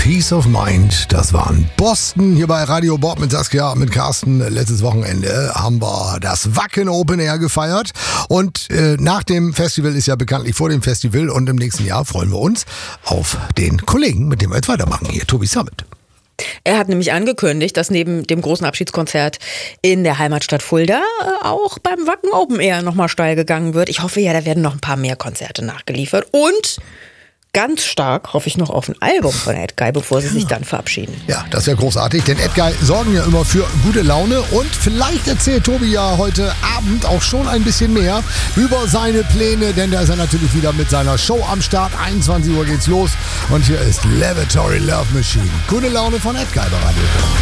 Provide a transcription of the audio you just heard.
Peace of Mind. Das waren Boston hier bei Radio Bob mit Saskia, mit Carsten. Letztes Wochenende haben wir das Wacken Open Air gefeiert. Und nach dem Festival ist ja bekanntlich vor dem Festival. Und im nächsten Jahr freuen wir uns auf den Kollegen, mit dem wir jetzt weitermachen. Hier, Tobi Summit. Er hat nämlich angekündigt, dass neben dem großen Abschiedskonzert in der Heimatstadt Fulda auch beim Wacken Open Air nochmal steil gegangen wird. Ich hoffe ja, da werden noch ein paar mehr Konzerte nachgeliefert. Und ganz stark hoffe ich noch auf ein Album von Edguy, bevor sie sich dann verabschieden. Ja, das wäre großartig, denn Edguy sorgen ja immer für gute Laune. Und vielleicht erzählt Tobi ja heute Abend auch schon ein bisschen mehr über seine Pläne, denn da ist er natürlich wieder mit seiner Show am Start. 21 Uhr geht's los und hier ist Lavatory Love Machine. Gute Laune von Edguy bei Radio.